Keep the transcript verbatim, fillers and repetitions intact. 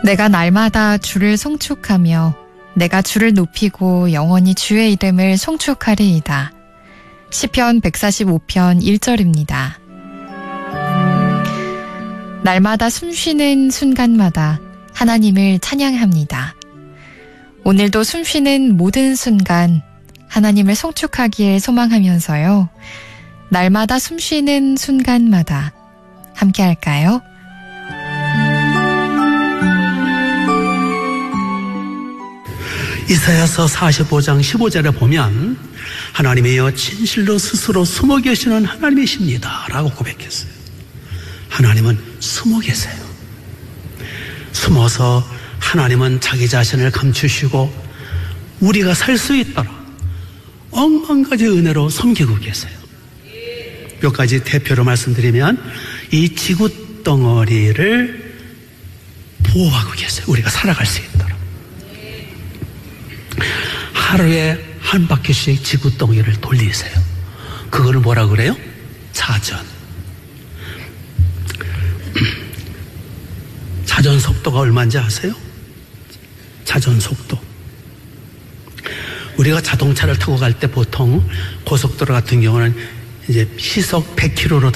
내가 날마다 주를 송축하며 내가 주를 높이고 영원히 주의 이름을 송축하리이다. 시편 백사십오 편 일 절입니다. 날마다 숨쉬는 순간마다 하나님을 찬양합니다. 오늘도 숨쉬는 모든 순간 하나님을 송축하기를 소망하면서요. 날마다 숨쉬는 순간마다 함께 할까요? 이사야서 사십오 장 십오 절에 보면 하나님이여 진실로 스스로 숨어 계시는 하나님이십니다 라고 고백했어요. 하나님은 숨어 계세요. 숨어서 하나님은 자기 자신을 감추시고 우리가 살 수 있도록 억만 가지 은혜로 섬기고 계세요. 몇 가지 대표로 말씀드리면 이 지구 덩어리를 보호하고 계세요. 우리가 살아갈 수 있도록. 하루에 한 바퀴씩 지구 덩어리를 돌리세요. 그거를 뭐라 그래요? 자전. 자전 속도가 얼마인지 아세요? 자전 속도. 우리가 자동차를 타고 갈 때 보통 고속도로 같은 경우는 이제 시속 백 킬로미터로